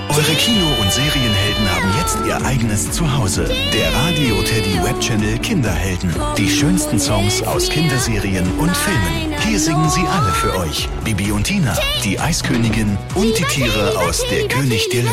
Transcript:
Eure Kino- und Serienhelden haben jetzt ihr eigenes Zuhause. Der Radio Teddy Webchannel Kinderhelden. Die schönsten Songs aus Kinderserien und Filmen. Hier singen sie alle für euch. Bibi und Tina, die Eiskönigin und die Tiere aus Der König der Löwen.